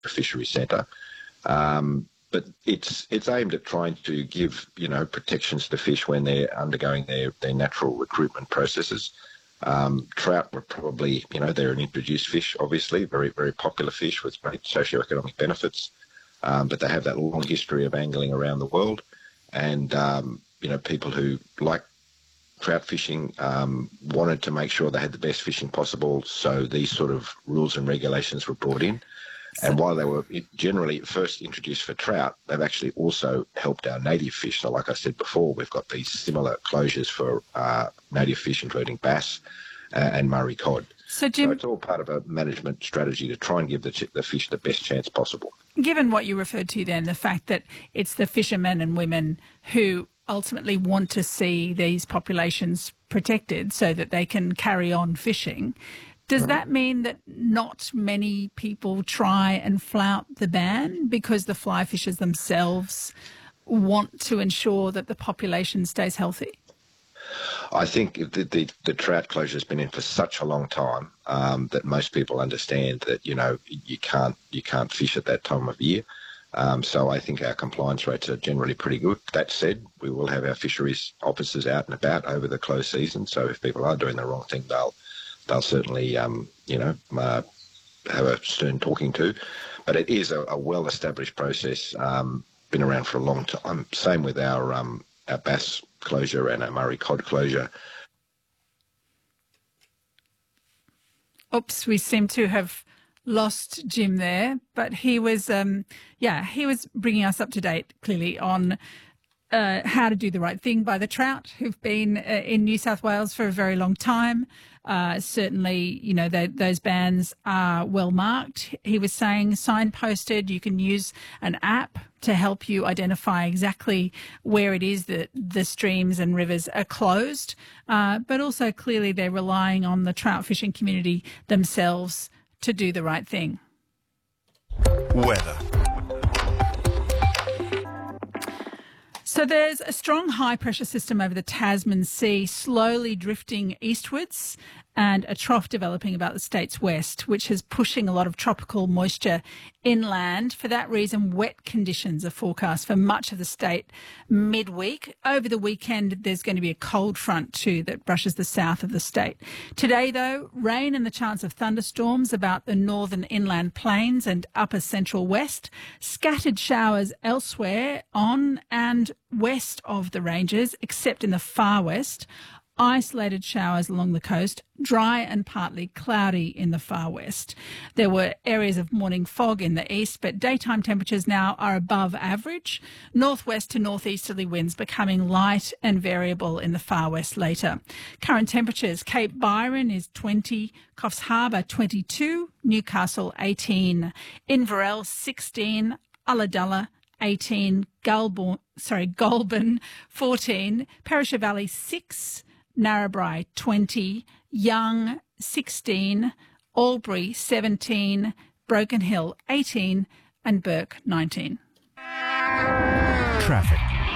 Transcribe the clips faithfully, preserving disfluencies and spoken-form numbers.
fishery centre. Um, but it's it's aimed at trying to give, you know, protections to fish when they're undergoing their, their natural recruitment processes. Um, trout were probably, you know, they're an introduced fish, obviously, very, very popular fish with great socioeconomic benefits. Um, but they have that long history of angling around the world. And, um, you know, people who like trout fishing um, wanted to make sure they had the best fishing possible. So these sort of rules and regulations were brought in. And while they were generally first introduced for trout, they've actually also helped our native fish. So like I said before, we've got these similar closures for uh, native fish, including bass uh, and Murray cod. So, Jim, so it's all part of a management strategy to try and give the, the fish the best chance possible. Given what you referred to then, the fact that it's the fishermen and women who ultimately want to see these populations protected so that they can carry on fishing, does that mean that not many people try and flout the ban because the fly fishers themselves want to ensure that the population stays healthy? I think the, the, the trout closure has been in for such a long time um, that most people understand that, you know, you can't you can't fish at that time of year. Um, so I think our compliance rates are generally pretty good. That said, we will have our fisheries officers out and about over the close season. So if people are doing the wrong thing, they'll they'll certainly, um, you know, uh, have a stern talking to. But it is a, a well-established process, um, been around for a long time. Same with our um, our bass closure and our Murray cod closure. Oops, we seem to have lost Jim there, but he was, um, yeah, he was bringing us up to date clearly on uh, how to do the right thing by the trout who've been uh, in New South Wales for a very long time. Uh, certainly, you know, they, those bans are well marked. He was saying signposted. You can use an app to help you identify exactly where it is that the streams and rivers are closed. Uh, but also clearly they're relying on the trout fishing community themselves to do the right thing. Weather. So there's a strong high-pressure system over the Tasman Sea slowly drifting eastwards and a trough developing about the state's west, which is pushing a lot of tropical moisture inland. For that reason, wet conditions are forecast for much of the state midweek. Over the weekend, there's going to be a cold front too that brushes the south of the state. Today, though, rain and the chance of thunderstorms about the northern inland plains and upper central west. Scattered showers elsewhere on and west of the ranges, except in the far west. Isolated showers along the coast, dry and partly cloudy in the far west. There were areas of morning fog in the east, but daytime temperatures now are above average. Northwest to northeasterly winds becoming light and variable in the far west later. Current temperatures, Cape Byron is twenty, Coffs Harbour twenty-two, Newcastle eighteen, Inverell sixteen, Ulladulla eighteen, Goulburn, sorry, Goulburn fourteen, Perisher Valley six, Narrabri twenty, Young sixteen, Albury seventeen, Broken Hill eighteen and Burke nineteen. Traffic.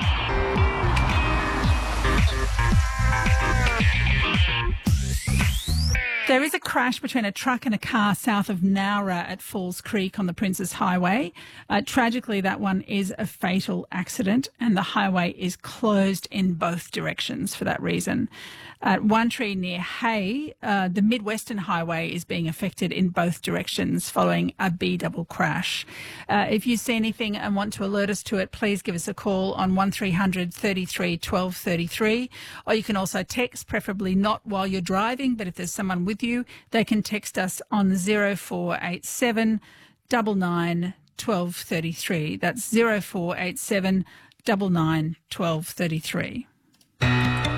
There is a crash between a truck and a car south of Nowra at Falls Creek on the Princes Highway. Uh, tragically, that one is a fatal accident and the highway is closed in both directions for that reason. At One Tree near Hay, uh, the Mid-Western Highway is being affected in both directions following a B-double crash. Uh, if you see anything and want to alert us to it, please give us a call on one three hundred thirty-three twelve thirty-three, or you can also text, preferably not while you're driving, but if there's someone with you, they can text us on zero four eight seven nine nine one two three three. That's zero four eight seven nine nine one two three three.